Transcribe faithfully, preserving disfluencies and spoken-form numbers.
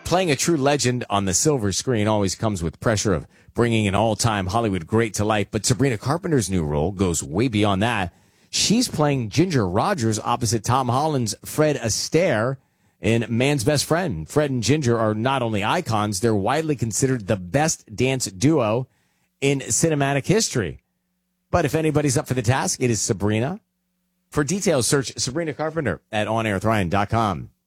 playing a true legend on the silver screen always comes with pressure of bringing an all-time Hollywood great to life, but Sabrina Carpenter's new role goes way beyond that. She's playing Ginger Rogers opposite Tom Holland's Fred Astaire in Man's Best Friend. Fred and Ginger are not only icons, they're widely considered the best dance duo in cinematic history. But if anybody's up for the task, it is Sabrina. For details, search Sabrina Carpenter at on air with ryan dot com.